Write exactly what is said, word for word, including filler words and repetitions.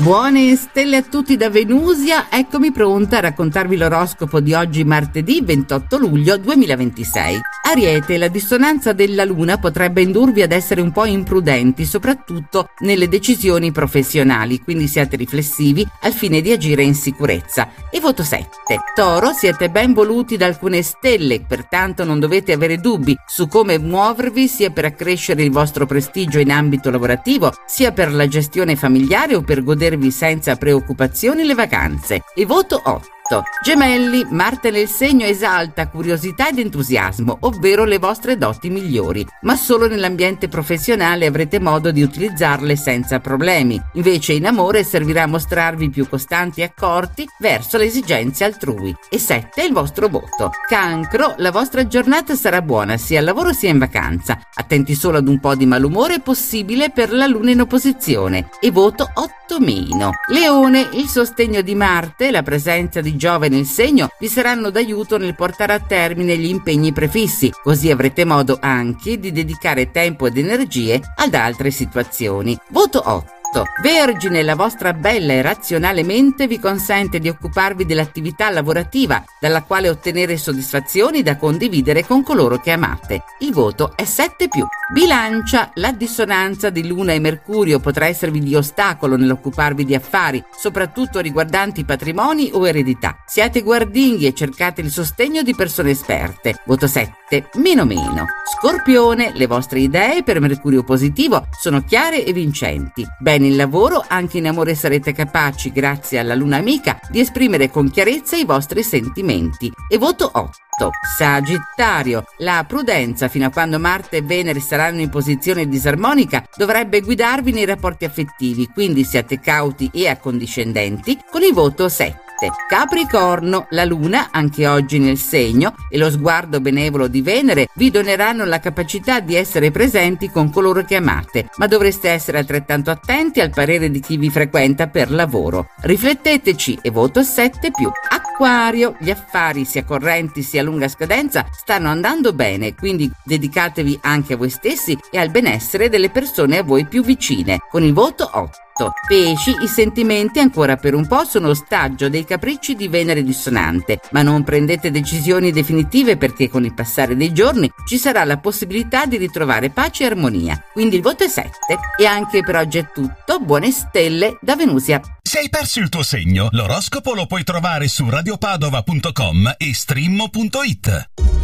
Buone stelle a tutti da Venusia, eccomi pronta a raccontarvi l'oroscopo di oggi martedì ventotto luglio duemilaventisei. Ariete, la dissonanza della luna potrebbe indurvi ad essere un po' imprudenti, soprattutto nelle decisioni professionali, quindi siate riflessivi al fine di agire in sicurezza. E voto sette. Toro, siete ben voluti da alcune stelle, pertanto non dovete avere dubbi su come muovervi sia per accrescere il vostro prestigio in ambito lavorativo, sia per la gestione familiare o per godervi senza preoccupazioni le vacanze. E voto otto. Gemelli, Marte nel segno esalta curiosità ed entusiasmo, ovvero le vostre doti migliori, ma solo nell'ambiente professionale avrete modo di utilizzarle senza problemi. Invece in amore servirà a mostrarvi più costanti e accorti verso le esigenze altrui. E sette è il vostro voto. Cancro, la vostra giornata sarà buona sia al lavoro sia in vacanza. Attenti solo ad un po' di malumore possibile per la luna in opposizione. E voto otto meno. Leone, il sostegno di Marte, la presenza di Giove nel segno vi saranno d'aiuto nel portare a termine gli impegni prefissi, così avrete modo anche di dedicare tempo ed energie ad altre situazioni. Voto otto. Vergine, la vostra bella e razionale mente vi consente di occuparvi dell'attività lavorativa, dalla quale ottenere soddisfazioni da condividere con coloro che amate. Il voto è sette più. Bilancia, la dissonanza di Luna e Mercurio potrà esservi di ostacolo nell'occuparvi di affari, soprattutto riguardanti patrimoni o eredità. Siate guardinghi e cercate il sostegno di persone esperte. Voto sette, meno meno. Scorpione, le vostre idee per Mercurio positivo sono chiare e vincenti. Bene il lavoro, anche in amore sarete capaci, grazie alla luna amica, di esprimere con chiarezza i vostri sentimenti. E voto otto. Sagittario, la prudenza fino a quando Marte e Venere saranno in posizione disarmonica dovrebbe guidarvi nei rapporti affettivi, quindi siate cauti e accondiscendenti con il voto sette. Capricorno, la luna, anche oggi nel segno, e lo sguardo benevolo di Venere vi doneranno la capacità di essere presenti con coloro che amate, ma dovreste essere altrettanto attenti al parere di chi vi frequenta per lavoro. Rifletteteci e voto sette più. Acquario, gli affari sia correnti sia a lunga scadenza stanno andando bene, quindi dedicatevi anche a voi stessi e al benessere delle persone a voi più vicine, con il voto otto. Pesci, i sentimenti ancora per un po' sono ostaggio dei capricci di Venere dissonante, ma non prendete decisioni definitive perché con il passare dei giorni ci sarà la possibilità di ritrovare pace e armonia. Quindi il voto è sette. E anche per oggi è tutto. Buone stelle da Venusia. Se hai perso il tuo segno, l'oroscopo lo puoi trovare su radiopadova punto com e streammo punto it.